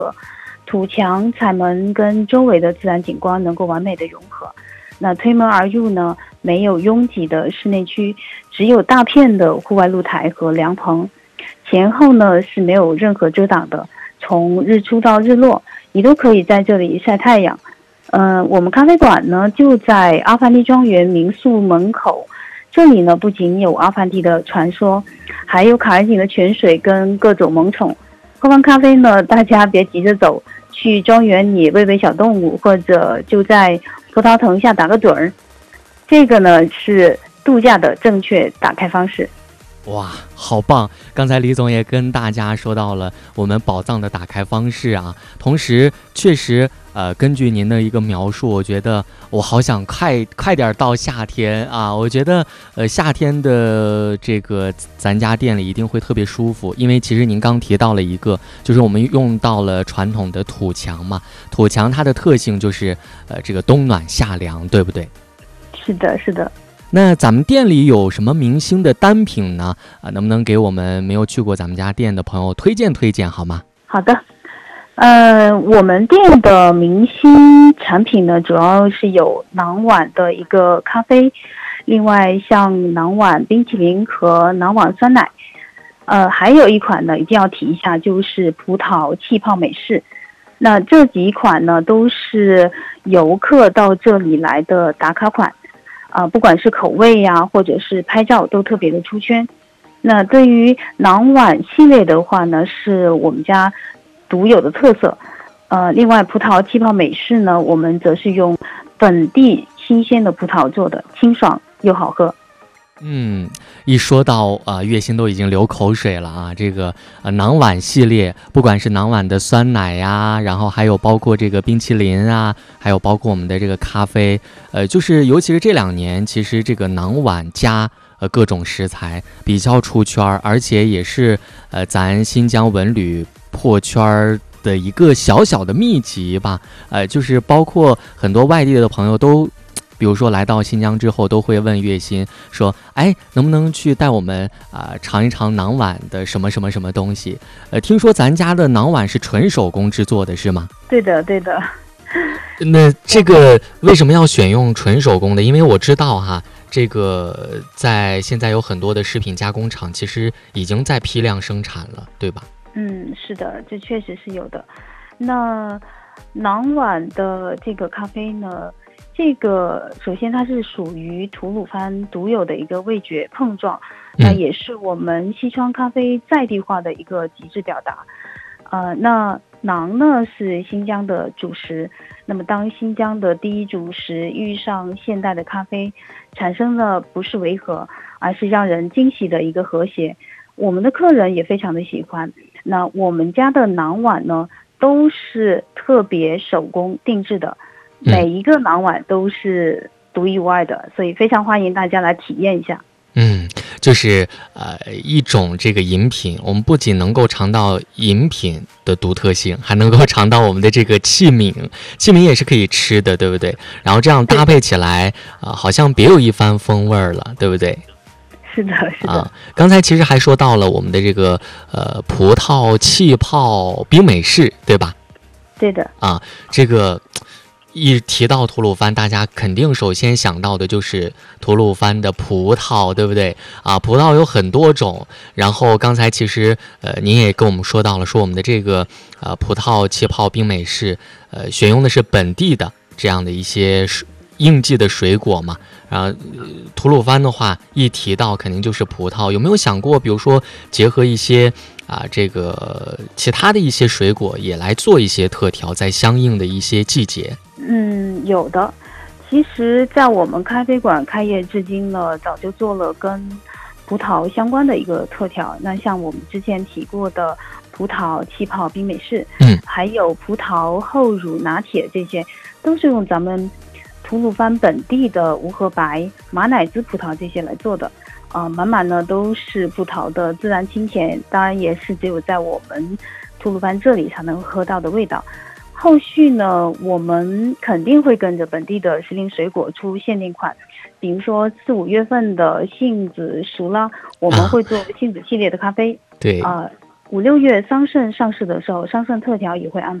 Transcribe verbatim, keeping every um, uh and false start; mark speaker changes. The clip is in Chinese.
Speaker 1: 土墙、彩门跟周围的自然景观能够完美的融合。那推门而入呢，没有拥挤的室内区，只有大片的户外露台和凉棚，前后呢是没有任何遮挡的，从日出到日落，你都可以在这里晒太阳。呃，我们咖啡馆呢就在阿凡提庄园民宿门口，这里呢不仅有阿凡提的传说，还有卡尔景的泉水跟各种萌宠。喝完咖啡呢，大家别急着走，去庄园里喂喂小动物，或者就在葡萄藤下打个盹儿。这个呢是度假的正确打开方式。
Speaker 2: 哇，好棒！刚才李总也跟大家说到了我们宝藏的打开方式啊，同时确实呃，根据您的一个描述，我觉得我好想快快点到夏天啊！我觉得呃夏天的这个咱家店里一定会特别舒服，因为其实您刚提到了一个，就是我们用到了传统的土墙嘛，土墙它的特性就是呃这个冬暖夏凉，对不对？
Speaker 1: 是的，是的。
Speaker 2: 那咱们店里有什么明星的单品呢？啊，能不能给我们没有去过咱们家店的朋友推荐推荐好吗？
Speaker 1: 好的，呃，我们店的明星产品呢，主要是有囊碗的一个咖啡，另外像囊碗冰淇淋和囊碗酸奶，呃，还有一款呢一定要提一下，就是葡萄气泡美式。那这几款呢都是游客到这里来的打卡款。啊、呃，不管是口味呀、啊，或者是拍照，都特别的出圈。那对于囊碗系列的话呢，是我们家独有的特色。呃，另外葡萄气泡美式呢，我们则是用本地新鲜的葡萄做的，清爽又好喝。
Speaker 2: 嗯，一说到啊、呃，月薪都已经流口水了啊！这个呃囊碗系列，不管是囊碗的酸奶呀，然后还有包括这个冰淇淋啊，还有包括我们的这个咖啡，呃，就是尤其是这两年，其实这个囊碗加呃各种食材比较出圈，而且也是呃咱新疆文旅破圈的一个小小的秘籍吧。呃，就是包括很多外地的朋友都。比如说来到新疆之后，都会问月薪说：“哎，能不能去带我们啊、呃、尝一尝囊碗的什么什么什么东西？”呃，听说咱家的囊碗是纯手工制作的，是吗？
Speaker 1: 对的，对的。
Speaker 2: 那这个为什么要选用纯手工的？因为我知道哈，这个在现在有很多的食品加工厂，其实已经在批量生产了，对吧？
Speaker 1: 嗯，是的，这确实是有的。那囊碗的这个咖啡呢？这个首先它是属于吐鲁番独有的一个味觉碰撞，那也是我们西川咖啡在地化的一个极致表达。呃，那馕呢是新疆的主食，那么当新疆的第一主食遇上现代的咖啡，产生的不是违和，而是让人惊喜的一个和谐。我们的客人也非常的喜欢。那我们家的馕碗呢，都是特别手工定制的。每一个囊碗都是独一无二的，所以非常欢迎大家来体验一下。
Speaker 2: 嗯，就是呃一种这个饮品，我们不仅能够尝到饮品的独特性，还能够尝到我们的这个器皿，器皿也是可以吃的，对不对？然后这样搭配起来啊、呃，好像别有一番风味了，对不对？
Speaker 1: 是的，是的。
Speaker 2: 啊，刚才其实还说到了我们的这个呃葡萄气泡冰美式，对吧？
Speaker 1: 对的。
Speaker 2: 啊，这个。一提到吐鲁番，大家肯定首先想到的就是吐鲁番的葡萄，对不对啊？葡萄有很多种，然后刚才其实呃您也跟我们说到了，说我们的这个呃葡萄气泡冰美式，呃选用的是本地的这样的一些应季的水果嘛。然后、呃、吐鲁番的话，一提到肯定就是葡萄，有没有想过，比如说结合一些啊这个其他的一些水果，也来做一些特调，在相应的一些季节？
Speaker 1: 嗯，有的。其实在我们咖啡馆开业至今呢，早就做了跟葡萄相关的一个特调。那像我们之前提过的葡萄气泡冰美式，
Speaker 2: 嗯，
Speaker 1: 还有葡萄厚乳拿铁，这些都是用咱们吐鲁番本地的无核白、马乃滋葡萄这些来做的。啊、呃，满满呢都是葡萄的自然清甜，当然也是只有在我们吐鲁番这里才能喝到的味道。后续呢，我们肯定会跟着本地的时令水果出限定款，比如说四五月份的杏子熟了，我们会做杏子系列的咖啡。
Speaker 2: 对
Speaker 1: 啊、呃， 五六月桑葚上市的时候，桑葚特调也会安